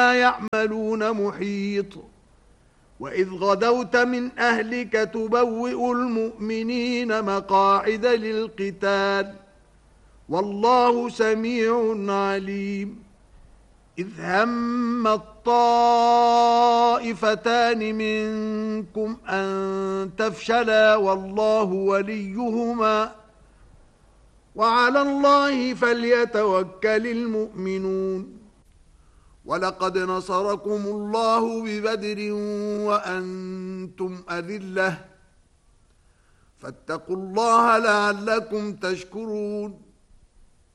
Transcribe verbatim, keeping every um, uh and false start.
يعملون محيط وإذ غدوت من أهلك تبوئ المؤمنين مقاعد للقتال والله سميع عليم إذ هم الطائفتان منكم أن تفشلا والله وليهما وعلى الله فليتوكل المؤمنون ولقد نصركم الله ببدر وأنتم أذلة فاتقوا الله لعلكم تشكرون